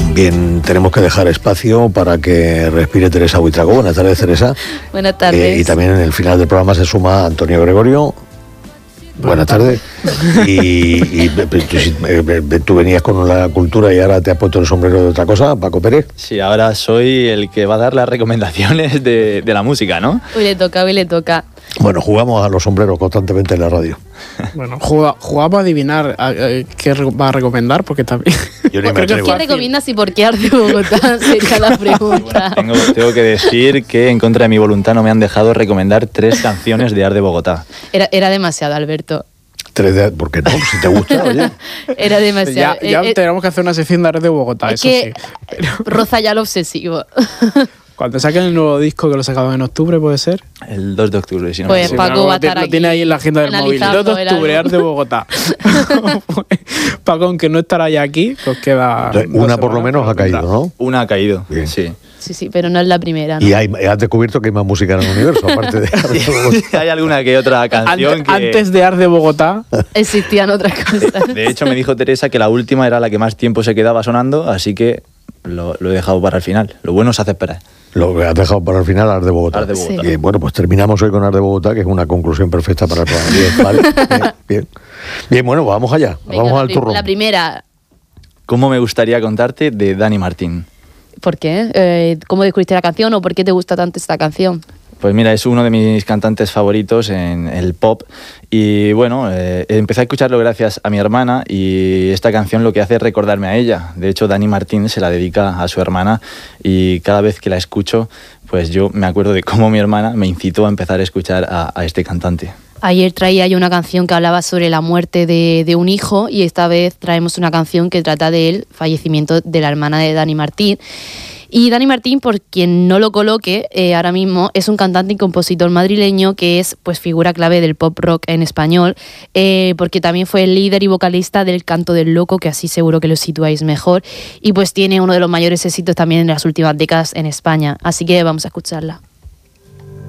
Bien, tenemos que dejar espacio para que respire Teresa Buitrago. Buenas tardes, Teresa. Buenas tardes. Y también en el final del programa se suma Antonio Gregorio. Buenas tardes. Y tú venías con la cultura y ahora te has puesto el sombrero de otra cosa, Paco Pérez. Sí, ahora soy el que va a dar las recomendaciones de la música, ¿no? Hoy le toca. Bueno, jugamos a los sombreros constantemente en la radio. Bueno, jugamos a adivinar qué va a recomendar, porque también... Yo ni me atrevo. ¿Qué recomiendas y por qué Art de Bogotá? Sería la pregunta. Tengo que decir que en contra de mi voluntad no me han dejado recomendar 3 canciones de Art de Bogotá. Era demasiado, Alberto. 3 ¿por qué no? Si te gusta, oye. Era demasiado. Ya tenemos que hacer una sección de Art de Bogotá, Es eso que sí. roza ya lo obsesivo. Cuando saquen el nuevo disco, que lo sacaban en octubre, ¿puede ser? El 2 de octubre, si no Pues me Paco equivoco. va a estar lo aquí tiene ahí en la agenda del móvil. 2 de octubre, Art de Bogotá. Paco, aunque no estará ya aquí, pues queda... Una por lo menos ha caído, ¿no? Una ha caído, Bien. sí. Sí, pero no es la primera, ¿no? Y has descubierto que hay más música en el universo, aparte de Art de Bogotá. Hay alguna que otra canción que... Antes de Art de Bogotá... Existían otras cosas. De hecho, me dijo Teresa que la última era la que más tiempo se quedaba sonando, así que lo he dejado para el final. Lo bueno se hace esperar. Lo que has dejado para el final, Art de Bogotá. Art de Bogotá. Sí. Bien, bueno, pues terminamos hoy con Art de Bogotá, que es una conclusión perfecta para el programa. Bien, vale. Bien. Bien, bueno, pues vamos allá. Venga, Vamos al turrón. La primera. ¿Cómo me gustaría contarte de Dani Martín? ¿Por qué? ¿Cómo descubriste la canción o por qué te gusta tanto esta canción? Pues mira, es uno de mis cantantes favoritos en el pop y bueno, empecé a escucharlo gracias a mi hermana y esta canción lo que hace es recordarme a ella. De hecho, Dani Martín se la dedica a su hermana y cada vez que la escucho, pues yo me acuerdo de cómo mi hermana me incitó a empezar a escuchar a este cantante. Ayer traía yo una canción que hablaba sobre la muerte de un hijo y esta vez traemos una canción que trata del fallecimiento de la hermana de Dani Martín. Y Dani Martín, por quien no lo coloque, ahora mismo es un cantante y compositor madrileño que es pues figura clave del pop rock en español, porque también fue el líder y vocalista del Canto del Loco, que así seguro que lo situáis mejor, y pues tiene uno de los mayores éxitos también en las últimas décadas en España. Así que vamos a escucharla.